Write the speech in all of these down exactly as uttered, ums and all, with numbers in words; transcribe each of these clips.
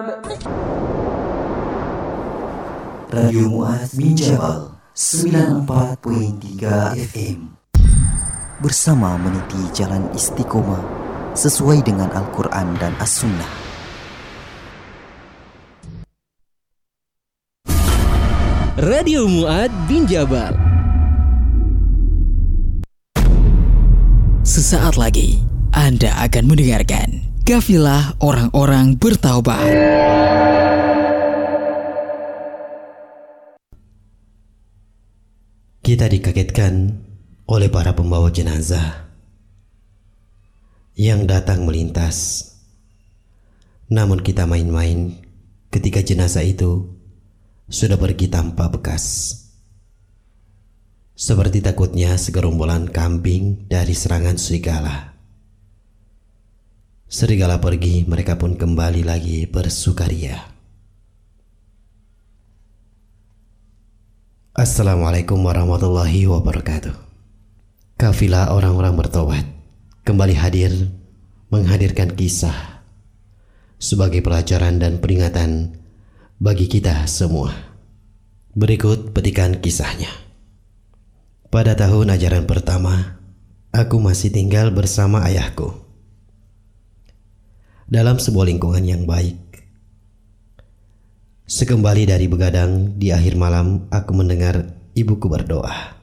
Radio Mu'adz bin Jabal sembilan puluh empat koma tiga F M bersama meniti jalan istiqomah sesuai dengan Al-Quran dan As-Sunnah. Radio Mu'adz bin Jabal. Sesaat lagi Anda akan mendengarkan Kafilah Orang-orang Bertaubat. Kita dikagetkan oleh para pembawa jenazah yang datang melintas. Namun kita main-main ketika jenazah itu sudah pergi tanpa bekas. Seperti takutnya segerombolan kambing dari serangan serigala. Serigala pergi, mereka pun kembali lagi bersukaria. Assalamualaikum warahmatullahi wabarakatuh. Kafilah orang-orang bertobat kembali hadir menghadirkan kisah sebagai pelajaran dan peringatan bagi kita semua. Berikut petikan kisahnya. Pada tahun ajaran pertama, aku masih tinggal bersama ayahku dalam sebuah lingkungan yang baik. Sekembali dari begadang di akhir malam, aku mendengar ibuku berdoa.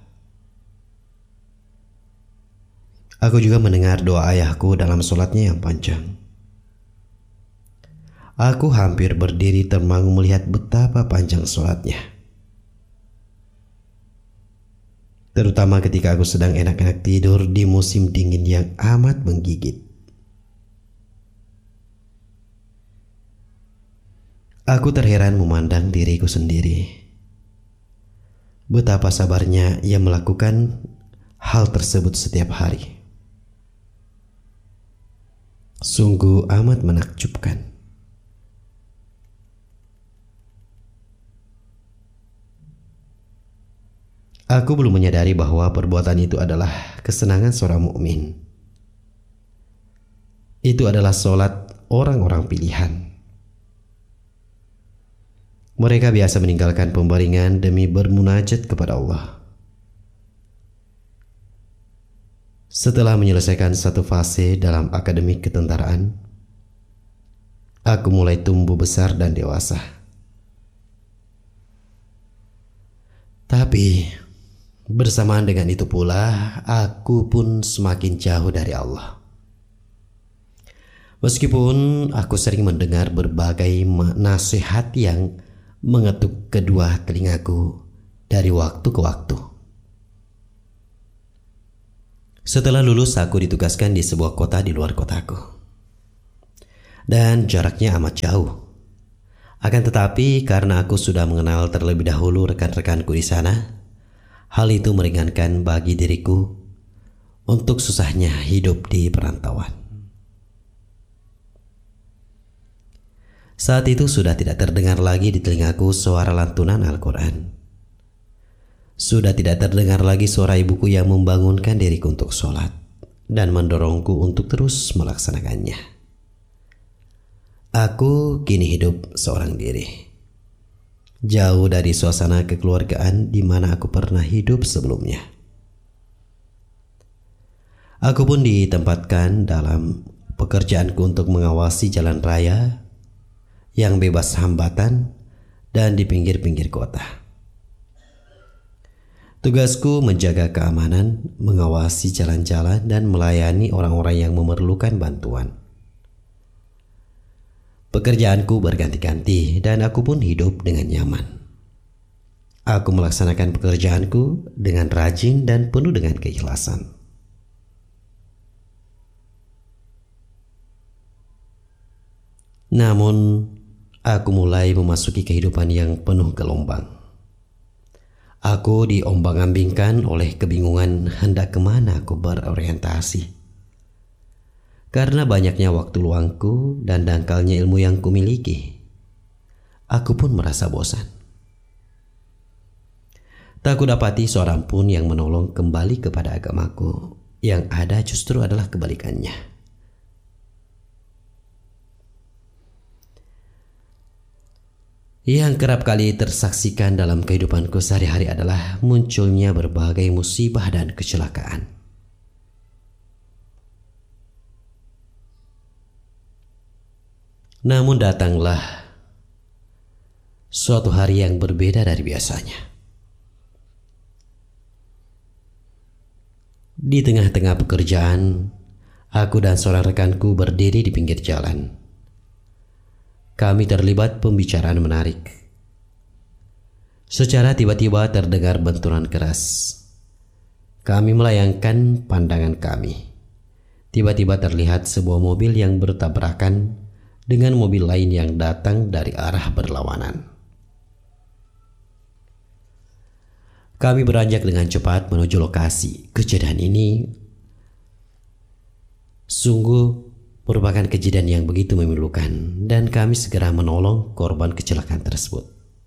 Aku juga mendengar doa ayahku dalam sholatnya yang panjang. Aku hampir berdiri termangu melihat betapa panjang sholatnya. Terutama ketika aku sedang enak-enak tidur di musim dingin yang amat menggigit. Aku terheran memandang diriku sendiri. Betapa sabarnya ia melakukan hal tersebut setiap hari. Sungguh amat menakjubkan. Aku belum menyadari bahwa perbuatan itu adalah kesenangan seorang mukmin. Itu adalah sholat orang-orang pilihan. Mereka biasa meninggalkan pembaringan demi bermunajat kepada Allah. Setelah menyelesaikan satu fase dalam akademik ketentaraan, aku mulai tumbuh besar dan dewasa. Tapi bersamaan dengan itu pula, aku pun semakin jauh dari Allah. Meskipun aku sering mendengar berbagai nasihat yang mengetuk kedua telingaku dari waktu ke waktu. Setelah lulus, aku ditugaskan di sebuah kota di luar kotaku. Dan jaraknya amat jauh. Akan tetapi karena aku sudah mengenal terlebih dahulu rekan-rekanku di sana, hal itu meringankan bagi diriku untuk susahnya hidup di perantauan. Saat itu sudah tidak terdengar lagi di telingaku suara lantunan Al-Quran. Sudah tidak terdengar lagi suara ibuku yang membangunkan diriku untuk sholat dan mendorongku untuk terus melaksanakannya. Aku kini hidup seorang diri, jauh dari suasana kekeluargaan di mana aku pernah hidup sebelumnya. Aku pun ditempatkan dalam pekerjaanku untuk mengawasi jalan raya yang bebas hambatan dan di pinggir-pinggir kota. Tugasku menjaga keamanan, mengawasi jalan-jalan dan melayani orang-orang yang memerlukan bantuan. Pekerjaanku berganti-ganti dan aku pun hidup dengan nyaman. Aku melaksanakan pekerjaanku dengan rajin dan penuh dengan keikhlasan. Namun, aku mulai memasuki kehidupan yang penuh gelombang. Aku diombang-ambingkan oleh kebingungan hendak kemana aku berorientasi. Karena banyaknya waktu luangku dan dangkalnya ilmu yang kumiliki, aku pun merasa bosan. Tak kudapati seorang pun yang menolong kembali kepada agamaku. Yang ada justru adalah kebalikannya. Yang kerap kali tersaksikan dalam kehidupanku sehari-hari adalah munculnya berbagai musibah dan kecelakaan. Namun datanglah suatu hari yang berbeda dari biasanya. Di tengah-tengah pekerjaan, aku dan seorang rekanku berdiri di pinggir jalan. Kami terlibat pembicaraan menarik. Secara tiba-tiba terdengar benturan keras. Kami melayangkan pandangan kami. Tiba-tiba terlihat sebuah mobil yang bertabrakan dengan mobil lain yang datang dari arah berlawanan. Kami beranjak dengan cepat menuju lokasi. Kejadian ini sungguh merupakan kejadian yang begitu memilukan dan kami segera menolong korban kecelakaan tersebut.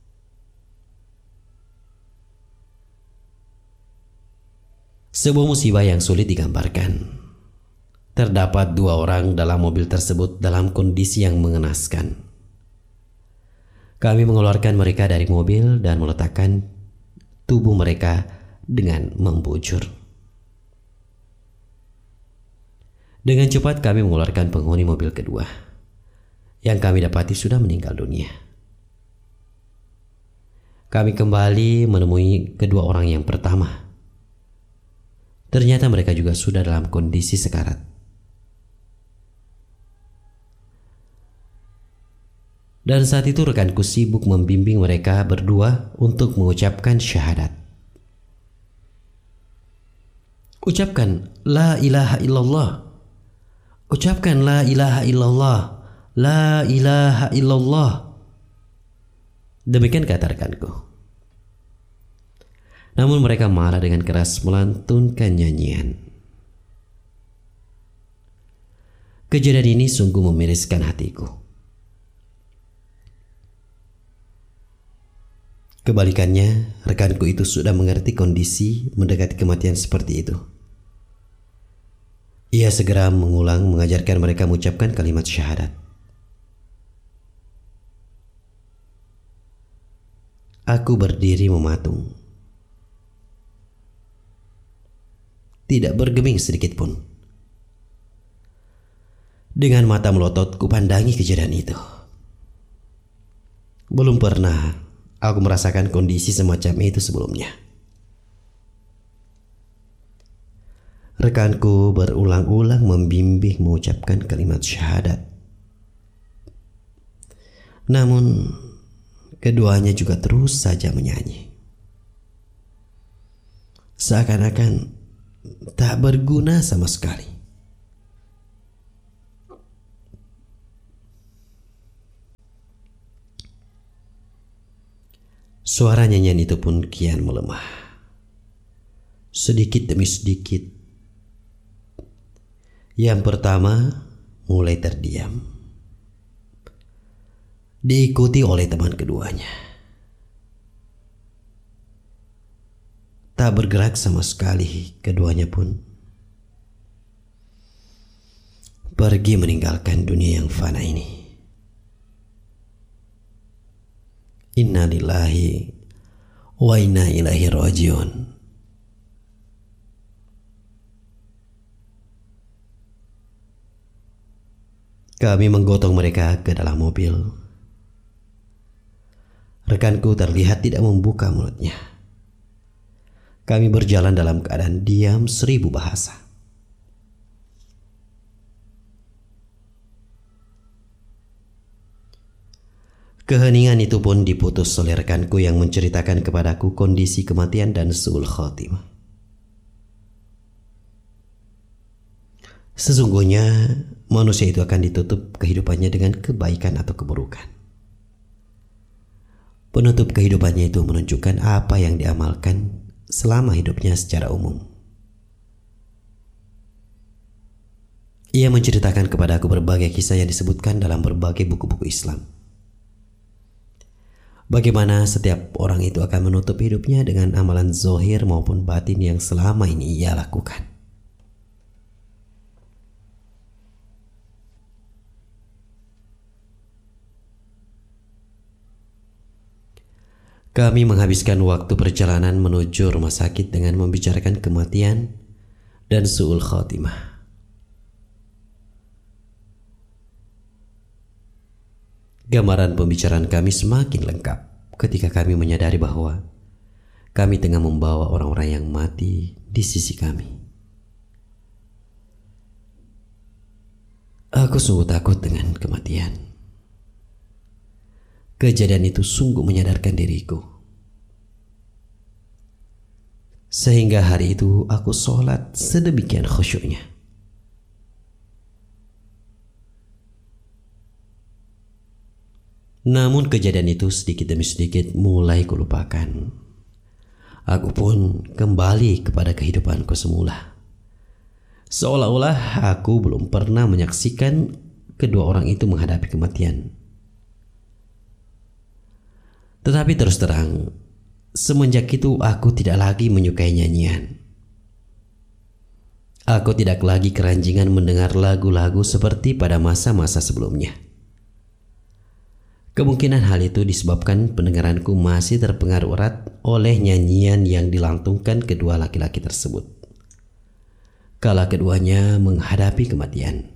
Sebuah musibah yang sulit digambarkan. Terdapat dua orang dalam mobil tersebut dalam kondisi yang mengenaskan. Kami mengeluarkan mereka dari mobil dan meletakkan tubuh mereka dengan membujur. Dengan cepat kami mengeluarkan penghuni mobil kedua, yang kami dapati sudah meninggal dunia. Kami kembali menemui kedua orang yang pertama. Ternyata mereka juga sudah dalam kondisi sekarat. Dan saat itu rekanku sibuk membimbing mereka berdua untuk mengucapkan syahadat. Ucapkan la ilaha illallah. Ucapkan la ilaha illallah. La ilaha illallah. Demikian kata rekanku. Namun mereka marah dengan keras melantunkan nyanyian. Kejadian ini sungguh memiriskan hatiku. Kebalikannya, rekanku itu sudah mengerti kondisi mendekati kematian seperti itu. Ia segera mengulang mengajarkan mereka mengucapkan kalimat syahadat. Aku berdiri mematung. Tidak bergeming sedikit pun. Dengan mata melotot kupandangi kejadian itu. Belum pernah aku merasakan kondisi semacam itu sebelumnya. Rekanku berulang-ulang membimbing mengucapkan kalimat syahadat. Namun keduanya juga terus saja menyanyi. Seakan-akan tak berguna sama sekali. Suara nyanyian itu pun kian melemah. Sedikit demi sedikit. Yang pertama mulai terdiam, diikuti oleh teman keduanya. Tak bergerak sama sekali keduanya pun pergi meninggalkan dunia yang fana ini. Inna lillahi wa inna ilaihi rajiun. Kami menggotong mereka ke dalam mobil. Rekanku terlihat tidak membuka mulutnya. Kami berjalan dalam keadaan diam seribu bahasa. Keheningan itu pun diputus oleh rekanku yang menceritakan kepadaku kondisi kematian dan su'ul khotimah. Sesungguhnya manusia itu akan ditutup kehidupannya dengan kebaikan atau keburukan. Penutup kehidupannya itu menunjukkan apa yang diamalkan selama hidupnya secara umum. Ia menceritakan kepadaku berbagai kisah yang disebutkan dalam berbagai buku-buku Islam. Bagaimana setiap orang itu akan menutup hidupnya dengan amalan zohir maupun batin yang selama ini ia lakukan. Kami menghabiskan waktu perjalanan menuju rumah sakit dengan membicarakan kematian dan su'ul khatimah. Gambaran pembicaraan kami semakin lengkap ketika kami menyadari bahwa kami tengah membawa orang-orang yang mati di sisi kami. Aku sungguh takut dengan kematian. Kejadian itu sungguh menyadarkan diriku. Sehingga hari itu aku sholat sedemikian khusyuknya. Namun kejadian itu sedikit demi sedikit mulai kulupakan. Aku pun kembali kepada kehidupanku semula. Seolah-olah aku belum pernah menyaksikan kedua orang itu menghadapi kematian. Tetapi terus terang, semenjak itu aku tidak lagi menyukai nyanyian. Aku tidak lagi keranjingan mendengar lagu-lagu seperti pada masa-masa sebelumnya. Kemungkinan hal itu disebabkan pendengaranku masih terpengaruh erat oleh nyanyian yang dilantungkan kedua laki-laki tersebut kala keduanya menghadapi kematian.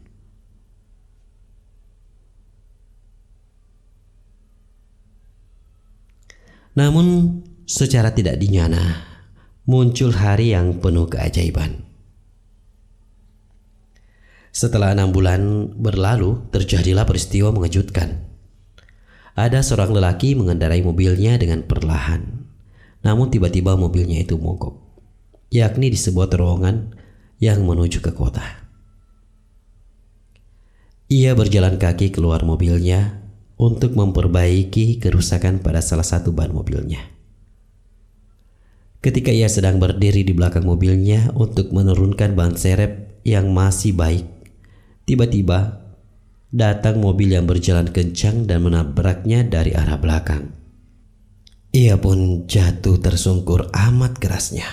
Namun secara tidak dinyana muncul hari yang penuh keajaiban. Setelah enam bulan berlalu, terjadilah peristiwa mengejutkan. Ada seorang lelaki mengendarai mobilnya dengan perlahan. Namun tiba-tiba mobilnya itu mogok, yakni di sebuah terowongan yang menuju ke kota. Ia berjalan kaki keluar mobilnya untuk memperbaiki kerusakan pada salah satu ban mobilnya. Ketika ia sedang berdiri di belakang mobilnya untuk menurunkan ban serep yang masih baik, tiba-tiba datang mobil yang berjalan kencang dan menabraknya dari arah belakang. Ia pun jatuh tersungkur amat kerasnya.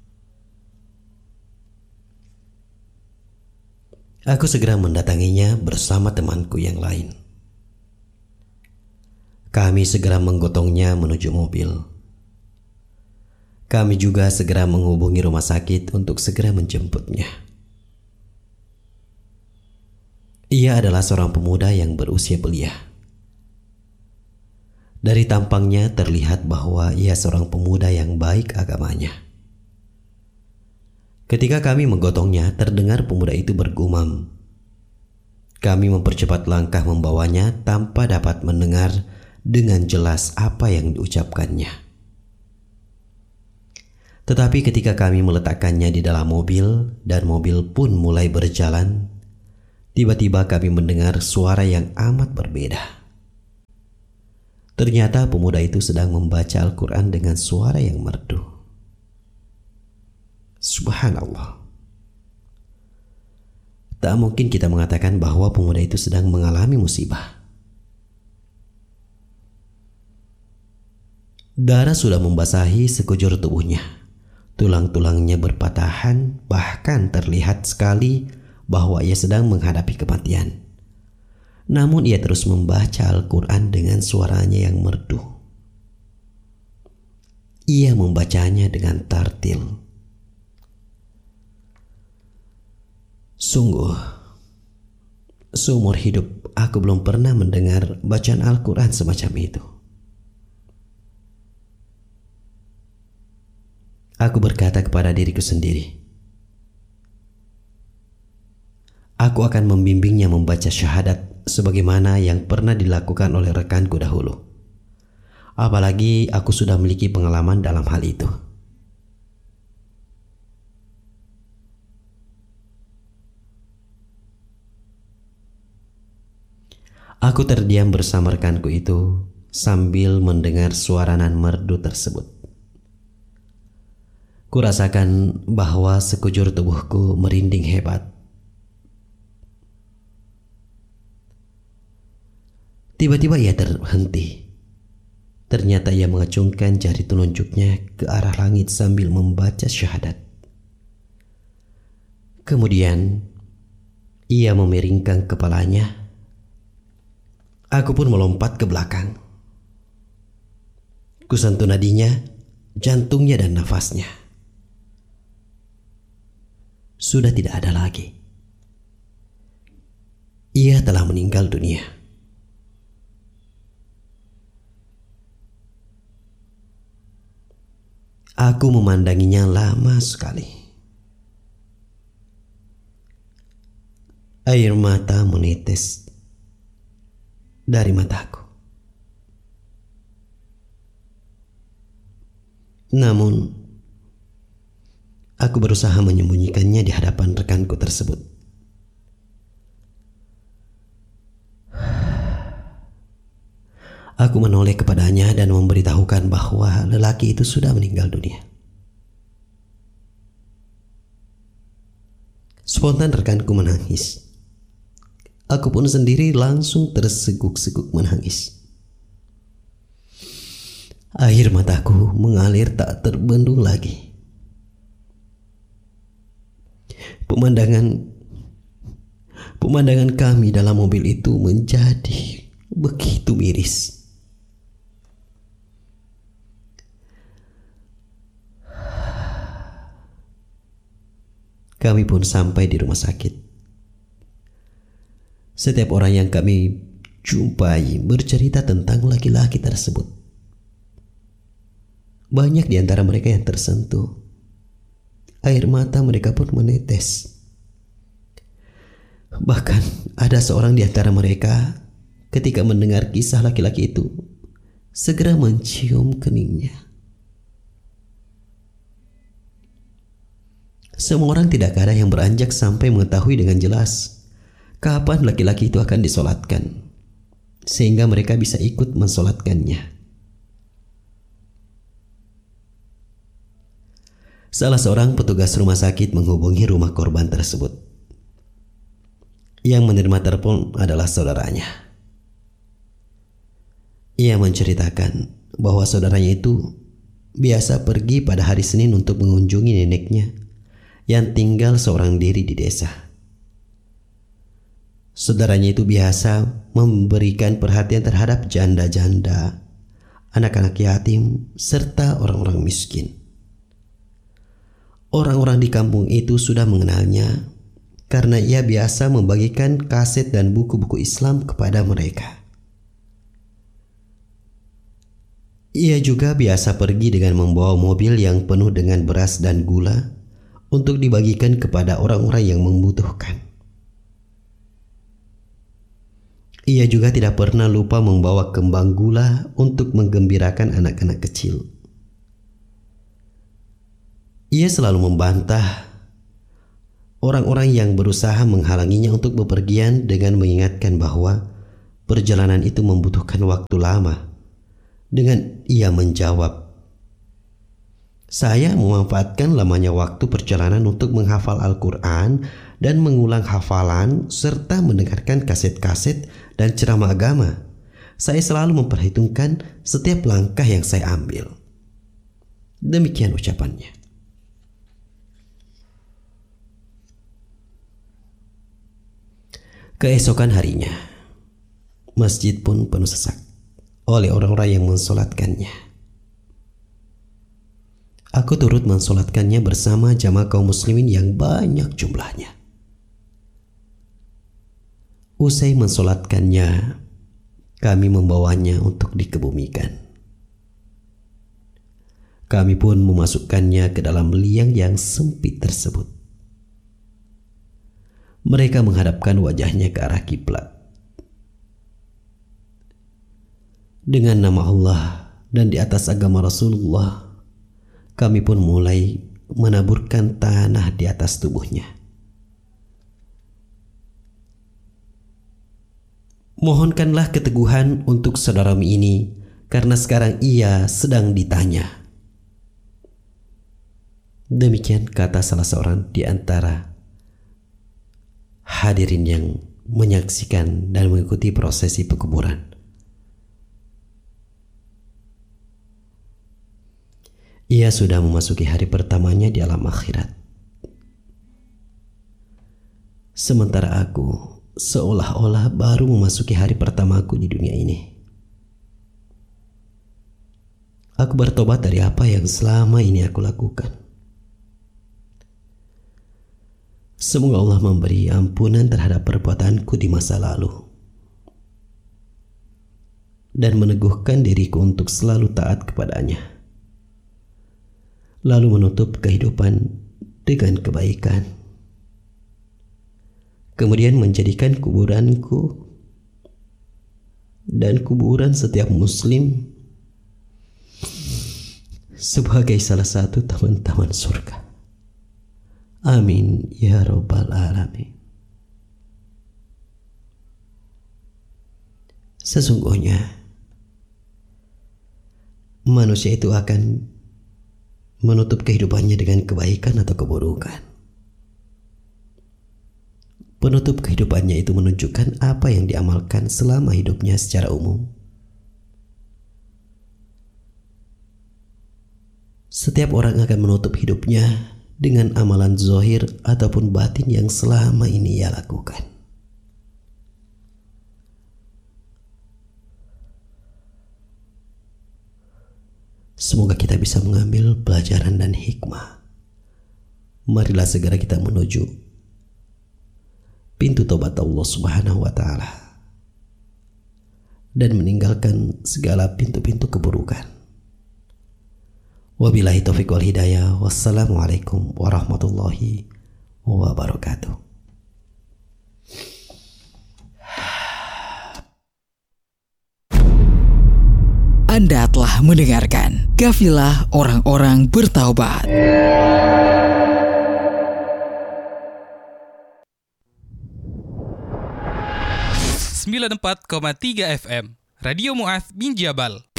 Aku segera mendatanginya bersama temanku yang lain. Kami segera menggotongnya menuju mobil. Kami juga segera menghubungi rumah sakit untuk segera menjemputnya. Ia adalah seorang pemuda yang berusia belia. Dari tampangnya terlihat bahwa ia seorang pemuda yang baik agamanya. Ketika kami menggotongnya, terdengar pemuda itu bergumam. Kami mempercepat langkah membawanya tanpa dapat mendengar dengan jelas apa yang diucapkannya. Tetapi ketika kami meletakkannya di dalam mobil dan mobil pun mulai berjalan, tiba-tiba kami mendengar suara yang amat berbeda. Ternyata pemuda itu sedang membaca Al-Quran dengan suara yang merdu. Subhanallah. Tak mungkin kita mengatakan bahwa pemuda itu sedang mengalami musibah. Darah sudah membasahi sekujur tubuhnya. Tulang-tulangnya berpatahan, bahkan terlihat sekali bahwa ia sedang menghadapi kematian. Namun ia terus membaca Al-Quran dengan suaranya yang merdu. Ia membacanya dengan tartil. Sungguh, seumur hidup aku belum pernah mendengar bacaan Al-Quran semacam itu. Aku berkata kepada diriku sendiri, aku akan membimbingnya membaca syahadat sebagaimana yang pernah dilakukan oleh rekanku dahulu. Apalagi aku sudah memiliki pengalaman dalam hal itu. Aku terdiam bersama rekanku itu sambil mendengar suara nan merdu tersebut. Kurasakan bahwa sekujur tubuhku merinding hebat. Tiba-tiba ia terhenti. Ternyata ia mengacungkan jari telunjuknya ke arah langit sambil membaca syahadat. Kemudian ia memiringkan kepalanya. Aku pun melompat ke belakang. Kusentuh nadinya, jantungnya dan nafasnya. Sudah tidak ada lagi. Ia telah meninggal dunia. Aku memandanginya lama sekali. Air mata menetes dari mataku. Namun, aku berusaha menyembunyikannya di hadapan rekanku tersebut. Aku menoleh kepadanya dan memberitahukan bahwa lelaki itu sudah meninggal dunia. Spontan rekanku menangis. Aku pun sendiri langsung terseguk-seguk menangis. Air mataku mengalir tak terbendung lagi. Pemandangan pemandangan kami dalam mobil itu menjadi begitu miris. Kami pun sampai di rumah sakit. Setiap orang yang kami jumpai bercerita tentang laki-laki tersebut. Banyak di antara mereka yang tersentuh. Air mata mereka pun menetes. Bahkan ada seorang di antara mereka ketika mendengar kisah laki-laki itu segera mencium keningnya. Semua orang tidak ada yang beranjak sampai mengetahui dengan jelas kapan laki-laki itu akan disolatkan, sehingga mereka bisa ikut mensolatkannya. Salah seorang petugas rumah sakit menghubungi rumah korban tersebut. Yang menerima telepon adalah saudaranya. Ia menceritakan bahwa saudaranya itu biasa pergi pada hari Senin untuk mengunjungi neneknya yang tinggal seorang diri di desa. Saudaranya itu biasa memberikan perhatian terhadap janda-janda, anak-anak yatim, serta orang-orang miskin. Orang-orang di kampung itu sudah mengenalnya karena ia biasa membagikan kaset dan buku-buku Islam kepada mereka. Ia juga biasa pergi dengan membawa mobil yang penuh dengan beras dan gula untuk dibagikan kepada orang-orang yang membutuhkan. Ia juga tidak pernah lupa membawa kembang gula untuk menggembirakan anak-anak kecil. Ia selalu membantah orang-orang yang berusaha menghalanginya untuk bepergian dengan mengingatkan bahwa perjalanan itu membutuhkan waktu lama. Dengan ia menjawab, "Saya memanfaatkan lamanya waktu perjalanan untuk menghafal Al-Quran dan mengulang hafalan serta mendengarkan kaset-kaset dan ceramah agama. Saya selalu memperhitungkan setiap langkah yang saya ambil." Demikian ucapannya. Keesokan harinya, masjid pun penuh sesak oleh orang-orang yang mensolatkannya. Aku turut mensolatkannya bersama jamaah kaum muslimin yang banyak jumlahnya. Usai mensolatkannya, kami membawanya untuk dikebumikan. Kami pun memasukkannya ke dalam liang yang sempit tersebut. Mereka menghadapkan wajahnya ke arah kiblat. Dengan nama Allah dan di atas agama Rasulullah, kami pun mulai menaburkan tanah di atas tubuhnya. Mohonkanlah keteguhan untuk saudaramu ini, karena sekarang ia sedang ditanya. Demikian kata salah seorang di antara hadirin yang menyaksikan dan mengikuti prosesi pekuburan. Ia sudah memasuki hari pertamanya di alam akhirat. Sementara aku seolah-olah baru memasuki hari pertamaku di dunia ini. Aku bertobat dari apa yang selama ini aku lakukan. Semoga Allah memberi ampunan terhadap perbuatanku di masa lalu dan meneguhkan diriku untuk selalu taat kepadanya, lalu menutup kehidupan dengan kebaikan, kemudian menjadikan kuburanku dan kuburan setiap muslim sebagai salah satu taman-taman surga. Amin ya rabbal alamin. Sesungguhnya manusia itu akan menutup kehidupannya dengan kebaikan atau keburukan. Penutup kehidupannya itu menunjukkan apa yang diamalkan selama hidupnya secara umum. Setiap orang akan menutup hidupnya dengan amalan zahir ataupun batin yang selama ini ia lakukan. Semoga kita bisa mengambil pelajaran dan hikmah. Marilah segera kita menuju pintu taubat Allah Subhanahu wa taala dan meninggalkan segala pintu-pintu keburukan. Wabillahi taufiq wal hidayah. Wassalamualaikum warahmatullahi wabarakatuh. Anda telah mendengarkan Kafilah Orang-Orang Bertaubat. sembilan puluh empat koma tiga F M Radio Mu'adz bin Jabal.